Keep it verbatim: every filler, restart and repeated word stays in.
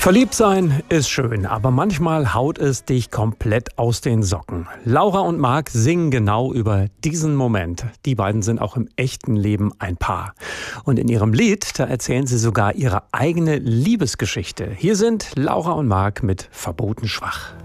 Verliebt sein ist schön, aber manchmal haut es dich komplett aus den Socken. Laura und Marc singen genau über diesen Moment. Die beiden sind auch im echten Leben ein Paar. Und in ihrem Lied, da erzählen sie sogar ihre eigene Liebesgeschichte. Hier sind Laura und Marc mit Verboten schwach.